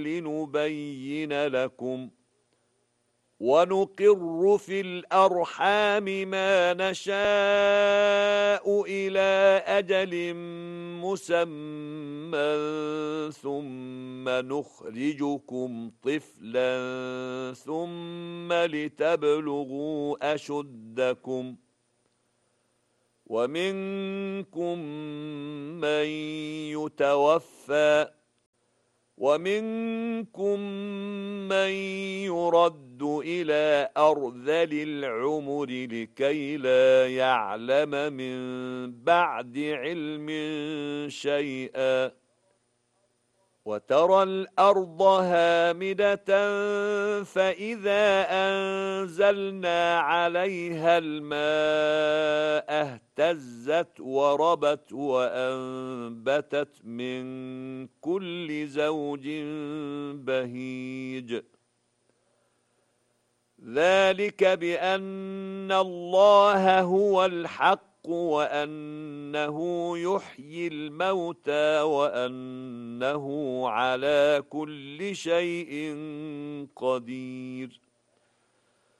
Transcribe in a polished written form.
لنبين لكم ونقر في الأرحام ما نشاء إلى أجل مسمى ثم نخرجكم طفلا ثم لتبلغوا أشدكم ومنكم من يتوفى ومنكم من يرد إلى أرذل العمر لكي لا يعلم من بعد علم شيئا وترى الأرض هامدة فإذا أنزلنا عليها الماء اهتزت وربت وأنبتت من كل زوج بهيج ذلك بأن الله هو الحق وأنه يحيي الموتى وأنه على كل شيء قدير